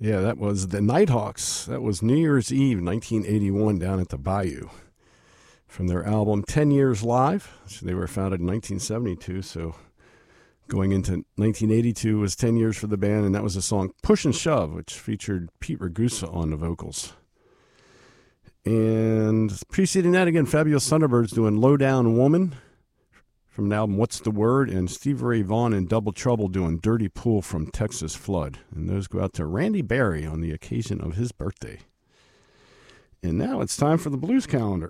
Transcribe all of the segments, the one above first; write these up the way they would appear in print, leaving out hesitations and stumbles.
Yeah, that was the Nighthawks. That was New Year's Eve, 1981, down at the Bayou. From their album 10 Years Live. They were founded in 1972, so going into 1982 was 10 years for the band, and that was the song Push and Shove, which featured Pete Ragusa on the vocals. And preceding that, again, Fabulous Thunderbirds doing Low Down Woman from the album What's the Word, and Stevie Ray Vaughan and Double Trouble doing Dirty Pool from Texas Flood. And those go out to Randy Barry on the occasion of his birthday. And now it's time for the Blues Calendar.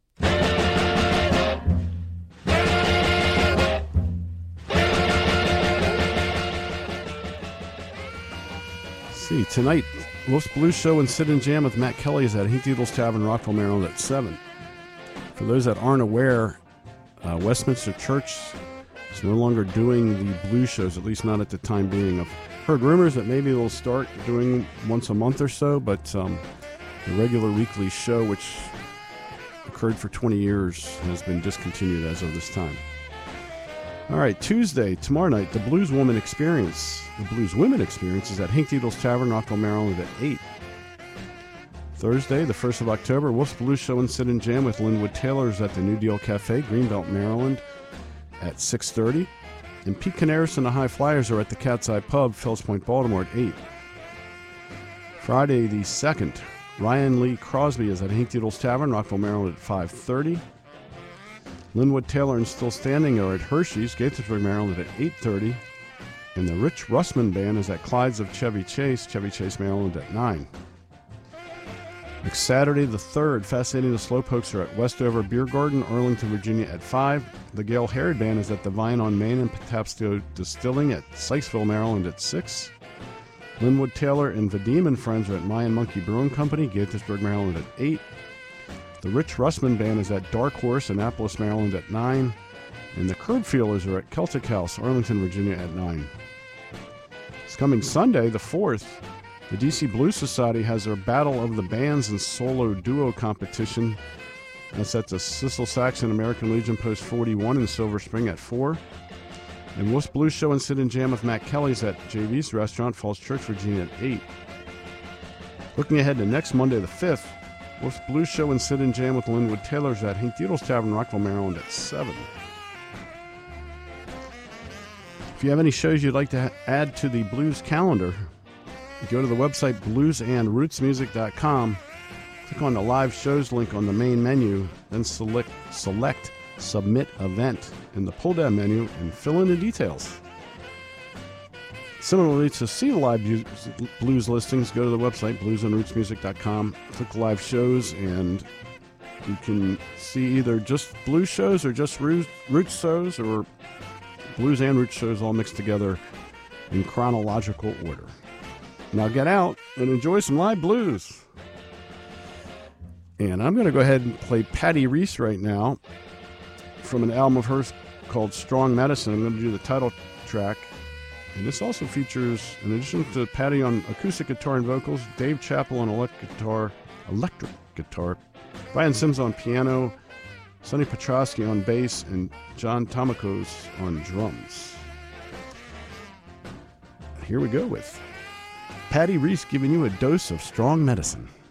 See, tonight, Wolf's Blues Show and Sit and Jam with Matt Kelly is at Hank Deedle's Tavern, Rockville, Maryland at 7. For those that aren't aware, Westminster Church is no longer doing the blues shows, at least not at the time being. I've heard rumors that maybe they'll start doing once a month or so, but the regular weekly show, which occurred for 20 years, has been discontinued as of this time. All right, Tuesday, tomorrow night, the Blues Women Experience. The Blues Women Experience is at Hank Deedle's Tavern, Rockville, Maryland at 8. Thursday, the 1st of October, Wolf's Blues Show and Sit and Jam with Linwood Taylor's at the New Deal Cafe, Greenbelt, Maryland at 6:30. And Pete Canaris and the High Flyers are at the Cat's Eye Pub, Fells Point, Baltimore at 8. Friday, the 2nd, Ryan Lee Crosby is at Hank Deedle's Tavern, Rockville, Maryland at 5:30. Linwood Taylor and Still Standing are at Hershey's, Gaithersburg, Maryland at 8:30. And the Rich Russman Band is at Clyde's of Chevy Chase, Maryland at 9. Next Saturday, the 3rd, Fascinating the Slowpokes are at Westover Beer Garden, Arlington, Virginia at 5. The Gail Harrod Band is at the Vine on Main and Patapsco Distilling at Sykesville, Maryland at 6. Linwood Taylor and Vadim and Friends are at Mayan Monkey Brewing Company, Gaithersburg, Maryland at 8. The Rich Russman Band is at Dark Horse, Annapolis, Maryland at 9. And the Curb Feelers are at Celtic House, Arlington, Virginia at 9. This coming Sunday, the 4th, the DC Blues Society has their Battle of the Bands and Solo Duo competition. That's at the Sissel Saxon American Legion Post 41 in Silver Spring at 4. And Wolf's Blues Show and Sit and Jam with Matt Kelly's at JV's Restaurant, Falls Church, Virginia at 8. Looking ahead to next Monday, the 5th, Wolf's Blues Show and Sit and Jam with Linwood Taylor's at Hank Deedle's Tavern, Rockville, Maryland at 7. If you have any shows you'd like to add to the blues calendar, go to the website bluesandrootsmusic.com, click on the live shows link on the main menu, then select Submit Event in the pull-down menu and fill in the details. Similarly, to see the live blues listings, go to the website bluesandrootsmusic.com, click live shows, and you can see either just blues shows or just roots shows, or blues and roots shows all mixed together in chronological order. Now get out and enjoy some live blues. And I'm going to go ahead and play Patty Reese right now from an album of hers called Strong Medicine. I'm going to do the title track. And this also features, in addition to Patty on acoustic guitar and vocals, Dave Chappell on electric guitar, Brian Sims on piano, Sonny Petrosky on bass, and John Tomakos on drums. Here we go with Patty Reese giving you a dose of strong medicine.